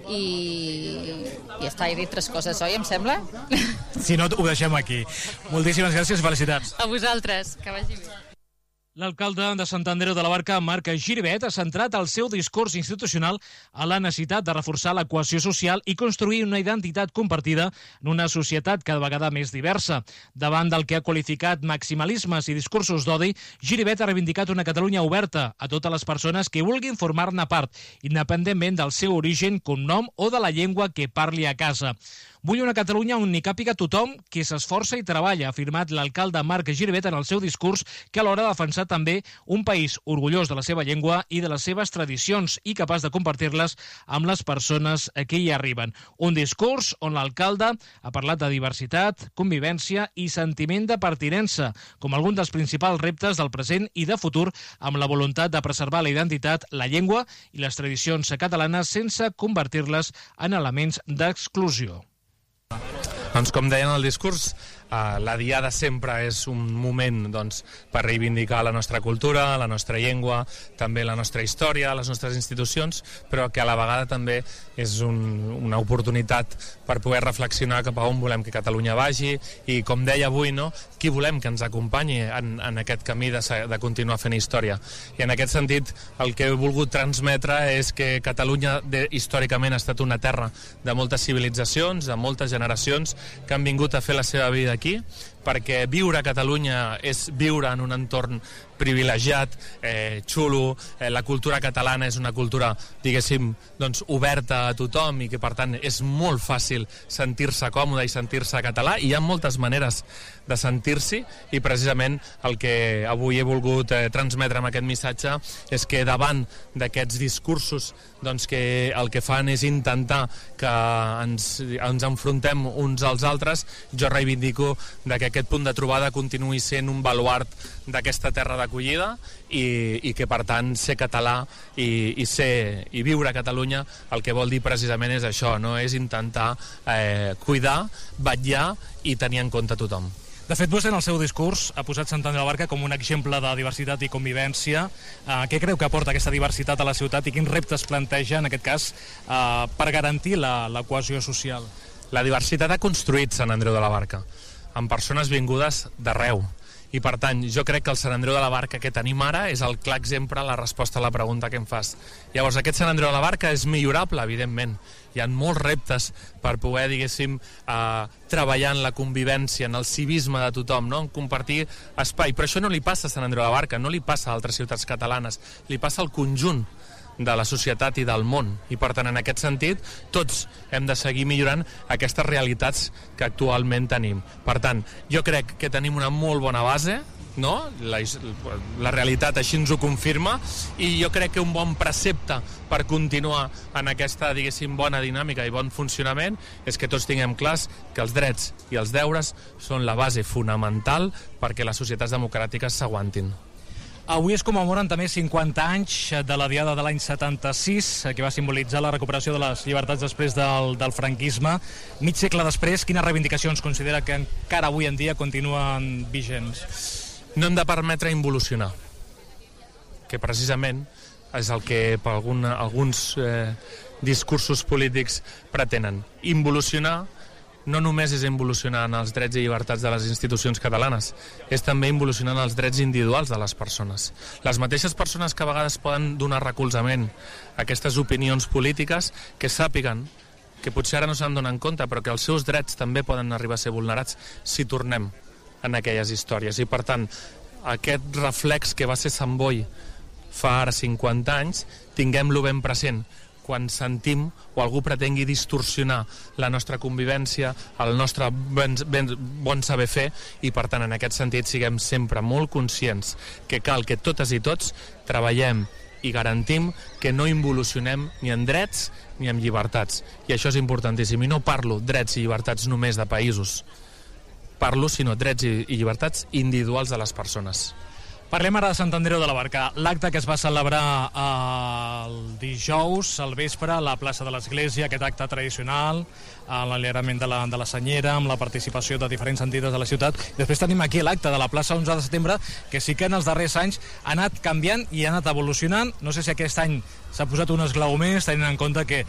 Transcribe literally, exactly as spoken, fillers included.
i, i està, he dit tres coses, oi, em sembla? Si no, ho deixem aquí. Moltíssimes gràcies i felicitats. A vosaltres, que vagi bé. L'alcalde de Sant Andreu de la Barca, Marc Giribet, ha centrat el seu discurs institucional a la necessitat de reforçar la cohesió social i construir una identitat compartida en una societat cada vegada més diversa. Davant del que ha qualificat maximalismes i discursos d'odi, Giribet ha reivindicat una Catalunya oberta a totes les persones que vulguin formar-ne part, independentment del seu origen, cognom o de la llengua que parli a casa. Vull una Catalunya on hi càpiga tothom que s'esforça i treballa, ha afirmat l'alcalde Marc Giribet en el seu discurs, que alhora ha defensat també un país orgullós de la seva llengua i de les seves tradicions i capaç de compartir-les amb les persones que hi arriben. Un discurs on l'alcalde ha parlat de diversitat, convivència i sentiment de pertinença com algun dels principals reptes del present i de futur, amb la voluntat de preservar la identitat, la llengua i les tradicions catalanes sense convertir-les en elements d'exclusió. Doncs com deien el discurs, Uh, la diada sempre és un moment doncs, per reivindicar la nostra cultura, la nostra llengua, també la nostra història, les nostres institucions, però que a la vegada també és un, una oportunitat per poder reflexionar cap a on volem que Catalunya vagi i, com deia avui, no? Qui volem que ens acompanyi en, en aquest camí de, de continuar fent història. I en aquest sentit el que he volgut transmetre és que Catalunya de, històricament ha estat una terra de moltes civilitzacions, de moltes generacions que han vingut a fer la seva vida aquí, perquè viure a Catalunya és viure en un entorn privilegiat, eh, xulo, eh, la cultura catalana és una cultura, diguéssim, doncs, oberta a tothom i que, per tant, és molt fàcil sentir-se còmode i sentir-se català, i hi ha moltes maneres de sentir-s'hi, i precisament el que avui he volgut eh, transmetre amb aquest missatge és que davant d'aquests discursos doncs, que el que fan és intentar que ens, ens enfrontem uns als altres, jo reivindico de que aquest punt de trobada continuï sent un baluart d'aquesta terra d'acollida i, i que, per tant, ser català i, i, ser, i viure a Catalunya el que vol dir precisament és això, no? És intentar eh, cuidar, vetllar i tenir en compte tothom. De fet, vostè en el seu discurs ha posat Sant Andreu de la Barca com un exemple de diversitat i convivència. Eh, què creu que aporta aquesta diversitat a la ciutat i quins reptes planteja, en aquest cas, eh, per garantir la, la cohesió social? La diversitat ha construït Sant Andreu de la Barca, amb persones vingudes d'arreu. I, per tant, jo crec que el Sant Andreu de la Barca que tenim ara és el clar exemple, la resposta a la pregunta que em fas. Llavors, aquest Sant Andreu de la Barca és millorable, evidentment. Hi ha molts reptes per poder, diguéssim, eh, treballar en la convivència, en el civisme de tothom, no? En compartir espai. Però això no li passa a Sant Andreu de la Barca, no li passa a altres ciutats catalanes, li passa al conjunt de la societat i del món, i per tant en aquest sentit tots hem de seguir millorant aquestes realitats que actualment tenim. Per tant, jo crec que tenim una molt bona base, no? La, la realitat així ens ho confirma, i jo crec que un bon precepte per continuar en aquesta, diguéssim, bona dinàmica i bon funcionament és que tots tinguem clars que els drets i els deures són la base fonamental perquè les societats democràtiques s'aguantin. Avui es commemoren també cinquanta anys de la Diada de l'any setanta-sis, que va simbolitzar la recuperació de les llibertats després del, del franquisme. Mig segle després, quines reivindicacions considera que encara avui en dia continuen vigents? No hem de permetre involucionar, que precisament és el que per algun, alguns eh, discursos polítics pretenen. Involucionar no només és involucionar en els drets i llibertats de les institucions catalanes, és també involucionar en els drets individuals de les persones. Les mateixes persones que a vegades poden donar recolzament a aquestes opinions polítiques, que sàpiguen que potser ara no se'n donen compte, però que els seus drets també poden arribar a ser vulnerats si tornem en aquelles històries. I, per tant, aquest reflex que va ser Sant Boi fa ara cinquanta anys, tinguem-lo ben present quan sentim o algú pretengui distorsionar la nostra convivència, el nostre ben, ben, bon saber fer, i per tant en aquest sentit siguem sempre molt conscients que cal que totes i tots treballem i garantim que no involucionem ni en drets ni en llibertats, i això és importantíssim. I no parlo drets i llibertats només de països, parlo sinó drets i, i llibertats individuals de les persones. Parlem ara de Sant Andreu de la Barca. L'acte que es va celebrar el dijous al vespre a la plaça de l'Església, aquest acte tradicional, l'enlairament de la, de la senyera, amb la participació de diferents entitats de la ciutat. Després tenim aquí l'acte de la plaça onze de setembre, que sí que en els darrers anys ha anat canviant i ha anat evolucionant. No sé si aquest any s'ha posat un esglau més, tenint en compte que